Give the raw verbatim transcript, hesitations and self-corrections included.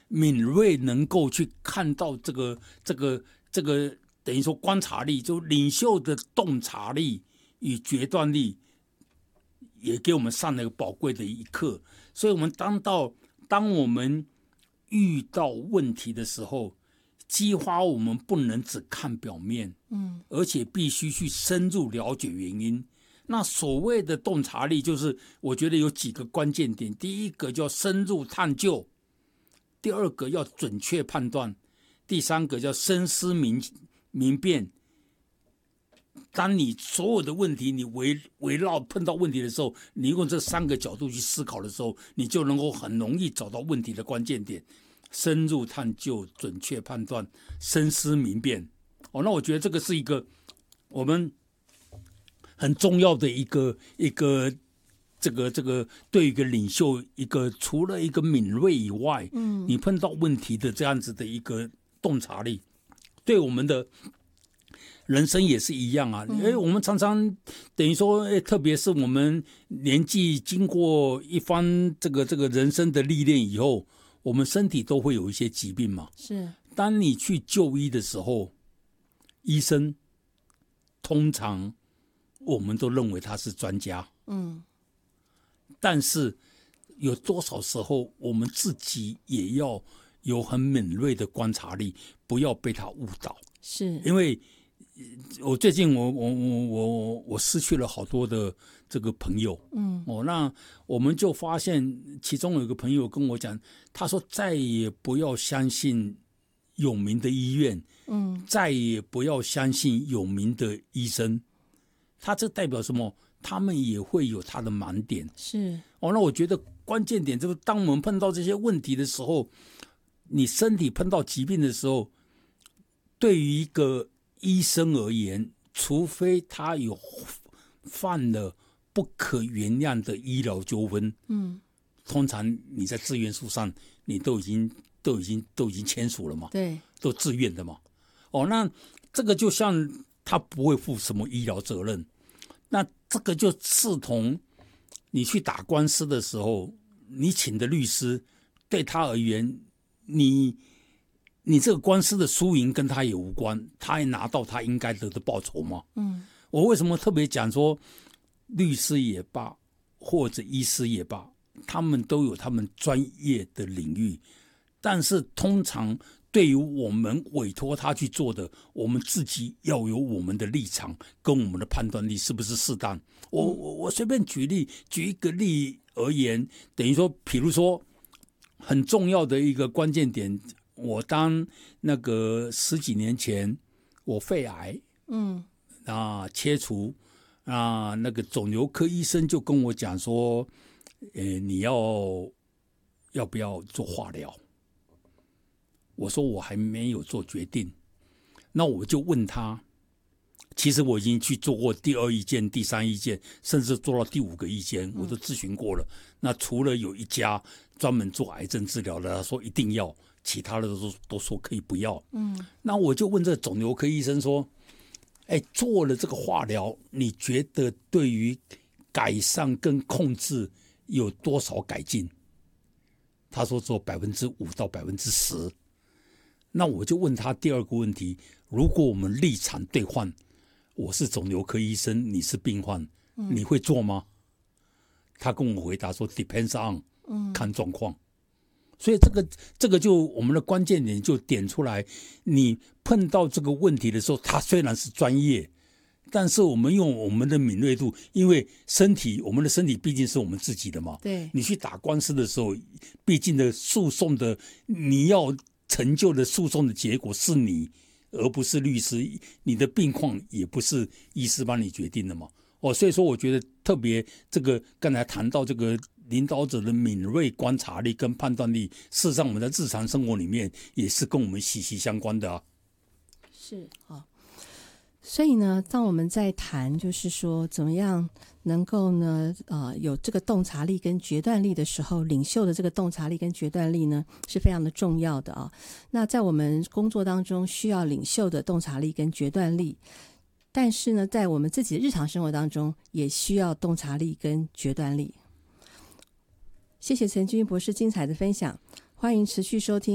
敏锐能够去看到这个这个这个等于说观察力，就领袖的洞察力与决断力，也给我们上了一个宝贵的一课。所以我们当到当我们遇到问题的时候，激发我们不能只看表面，嗯，而且必须去深入了解原因。那所谓的洞察力，就是我觉得有几个关键点：第一个叫深入探究，第二个要准确判断，第三个叫深思明明辨。当你所有的问题你围围绕碰到问题的时候，你用这三个角度去思考的时候，你就能够很容易找到问题的关键点。深入探究、准确判断、深思明辨。哦，那我觉得这个是一个我们很重要的一个一个这个这个对于一个领袖一个除了一个敏锐以外，嗯，你碰到问题的这样子的一个洞察力，对我们的人生也是一样啊。因为我们常常等于说，特别是我们年纪经过一番这个这个人生的历练以后，我们身体都会有一些疾病嘛。 是。 当你去就医的时候，医生通常我们都认为他是专家，嗯，但是有多少时候我们自己也要有很敏锐的观察力，不要被他误导。 是， 因为我最近我我我我我失去了好多的这个朋友，嗯，哦，那我们就发现，其中有一个朋友跟我讲，他说再也不要相信有名的医院，嗯，再也不要相信有名的医生。他这代表什么？他们也会有他的盲点。 是， 哦，那我觉得关键点就是，当我们碰到这些问题的时候，你身体碰到疾病的时候，对于一个医生而言，除非他有犯了不可原谅的医疗纠纷，嗯，通常你在自愿书上你都已经都已经都已经签署了嘛， 对， 都自愿的嘛。哦，那这个就像他不会负什么医疗责任，那这个就视同你去打官司的时候，你请的律师对他而言，你。你这个官司的输赢跟他也无关，他也拿到他应该得的报酬吗？嗯，我为什么特别讲说，律师也罢，或者医师也罢，他们都有他们专业的领域，但是通常对于我们委托他去做的，我们自己要有我们的立场跟我们的判断力是不是适当。我我我随便举例，举一个例而言，等于说，比如说很重要的一个关键点。我当那个十几年前我肺癌，嗯，啊切除啊，那个肿瘤科医生就跟我讲说，呃，你要要不要做化疗？我说我还没有做决定，那我就问他，其实我已经去做过第二意见、第三意见，甚至做到第五个意见，我都咨询过了。嗯、那除了有一家专门做癌症治疗的，他说一定要。其他的都都说可以不要，嗯，那我就问这肿瘤科医生说，哎，做了这个化疗，你觉得对于改善跟控制有多少改进？他说只有百分之五到百分之十。那我就问他第二个问题：如果我们立场对换，我是肿瘤科医生，你是病患，你会做吗？他跟我回答说 ：“Depends on， 看状况。”所以这个这个就我们的关键点就点出来，你碰到这个问题的时候，他虽然是专业，但是我们用我们的敏锐度，因为身体我们的身体毕竟是我们自己的嘛， 对， 你去打官司的时候，毕竟的诉讼的你要成就的诉讼的结果是你，而不是律师，你的病况也不是医师帮你决定的嘛。哦，所以说我觉得特别这个刚才谈到这个。领导者的敏锐观察力跟判断力，事实上我们在日常生活里面也是跟我们息息相关的啊。 是啊，所以呢，当我们在谈就是说怎么样能够呢，呃，有这个洞察力跟决断力的时候，领袖的这个洞察力跟决断力呢是非常的重要的啊。那在我们工作当中需要领袖的洞察力跟决断力，但是呢，在我们自己的日常生活当中也需要洞察力跟决断力。谢谢陈君博士精彩的分享，欢迎持续收听